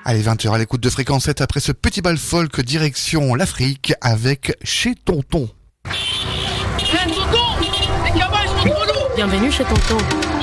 Allez, 20h à l'écoute de Fréquence 7 après ce petit bal folk direction l'Afrique avec Chez Tonton. Tonton, les cabas, je rentre l'eau. Bienvenue chez Tonton.